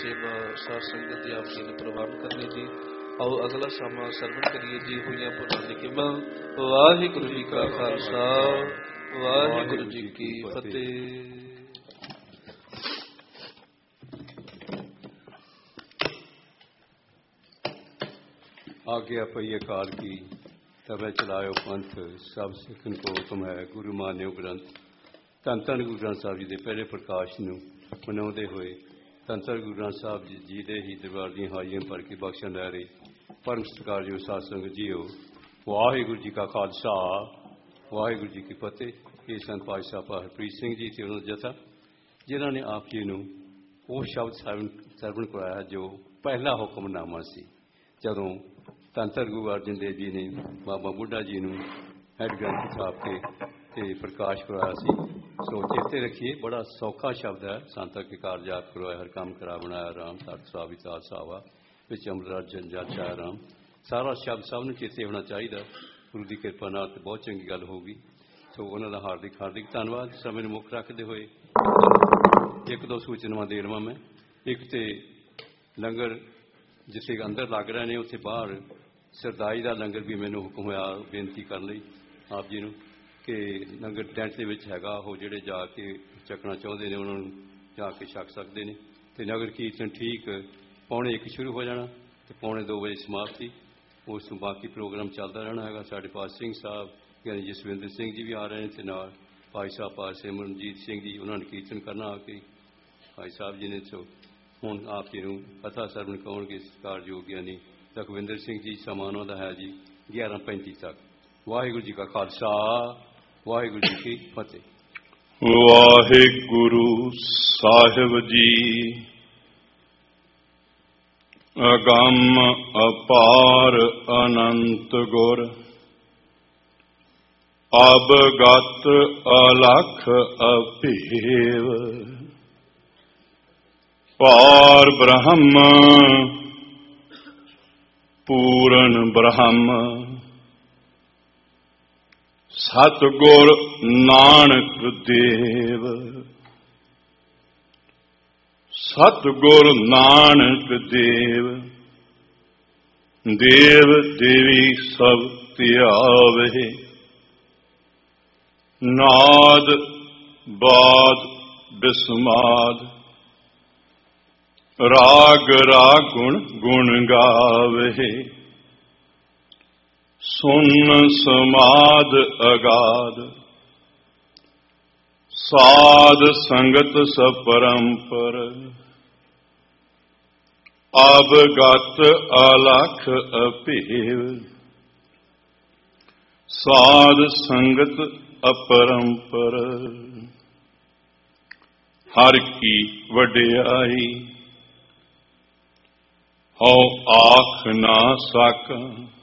सेवा साध संगत जी आप जी ने प्रवान करने जी। आओ अगला समा सरवण करिए जी हुई भुलां दी किमा। वाहिगुरू जी का खालसा वाहिगुरू जी की फतेह। आज्ञा पई अकाल की तब चलायो पंथ सब सिखन को हुक्म है गुरु मान्यो ग्रंथ। धन धन गुरु ग्रंथ साहब जी के पहले प्रकाश नूं मनाउंदे होए धन धन गुरु ग्रंथ साहब जी दे ही दरबार दी हाजियां भर के बख्शन लै रहे परम सत्कारयोग साध संगत जीओ। वाहिगुरू जी का खालसा वाहिगुरू जी की फतेह। ये संत पातशाह हरप्रीत सिंह जी ते उन्हां दा जथा जिन्हां ने आप जी नूं वो शब्द सरवण कराया जो पहला हुक्मनामा सी जदों धन धन गुरु अर्जन देव जी ने बाबा बुढ़ा जी नूं हैड ग्रंथ छाप के ते प्रकाश कराया सी। सो चेते रखिए बड़ा सौखा शब्द है संत के कार जाप करवाया हर काम करा बनाया राम तट साविता सावा विच अमृत जन जाचा राम। सारा शब्द सब नूं चेते होना चाहिए। गुरु की कृपा नाल ते बहुत चंगी गल होगी। सो उन्होंने हार्दिक हार्दिक धन्यवाद। समय मुख रखते हुए एक दो सूचनावां दे लवां मैं। एक तो लंगर जिथे अंदर लग रहे हैं उत्थे बाहर सरदाई का लंगर भी मैनू हुक्म होया बेनती करने लई आप जी नूं कि लंगर टेंट दे विच हैगा वो जिहड़े जाके चकना चाहुंदे ने उन्हां नूं जाके छक सकदे ने। ते नगर कीर्तन ठीक 1:45 शुरू हो जाना ते 1:45 बजे समाप्ति। उस तो बाकी प्रोग्राम चलता रहना है। साढ़े पास सिंह साहब यानी जसविंदर सिंह जी भी आ रहे हैं ते नाल भाई साहब पास सिमरनजीत सिंह जी उन्होंने कीर्तन करना आके भाई साहब जी ने। सो हुण आप जी नूं कथा सरवण करोगे सत्कारयोग यानी लखविंदर सिंह जी समा उन्हां दा है जी 11:35 तक। वाहिगुरू जी का खालसा वाहिगुरू जी की फतेह। वाहिगुरू साहिब जी अगम अपार अनंत गुर अवगत अलख अभेव पार ब्रह्म पूਰਨ ब्रह्म सतगुर नानक देव। सतगुर नानक देव देव देवी सब त्यावे नाद बाद बिस्माद राग रागुण गुण गावे सुन समाद अगाध साध संगत सपरंपर अवगत अलख अभेव साध संगत अपरंपर। हर की वडियाई हौ आख ना साकां